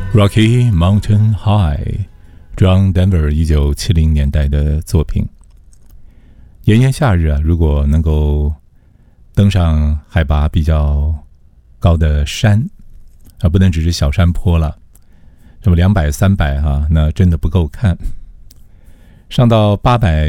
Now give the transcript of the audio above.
Rocky Mountain High，John Denver 1970年代的作品。炎炎夏日啊，如果能够登上海拔比较高的山啊，不能只是小山坡了，什么200、300那真的不够看。上到800